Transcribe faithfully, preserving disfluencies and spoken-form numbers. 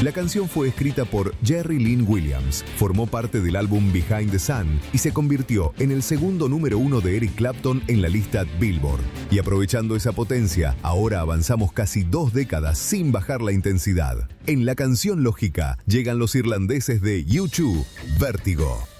La canción fue escrita por Jerry Lynn Williams, formó parte del álbum Behind the Sun y se convirtió en el segundo número uno de Eric Clapton en la lista Billboard. Y aprovechando esa potencia, ahora avanzamos casi dos décadas sin bajar la intensidad. En la canción lógica llegan los irlandeses de U dos, Vértigo.